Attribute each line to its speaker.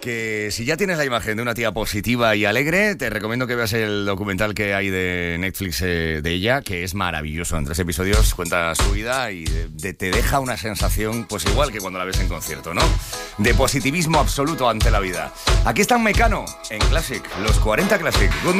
Speaker 1: que si ya tienes la imagen de una tía positiva y alegre, te recomiendo que veas el documental que hay de Netflix de ella, que es maravilloso. En 3 episodios cuenta su vida y te deja una sensación, pues igual que cuando la ves en concierto, ¿no? De positivismo absoluto ante la vida. Aquí está Mecano, en Classic, los 40 Classic. Good